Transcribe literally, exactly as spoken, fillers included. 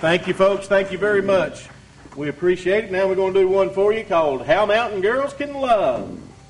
Thank you, folks. Thank you very much. We appreciate it. Now we're going to do one for you called How Mountain Girls Can Love.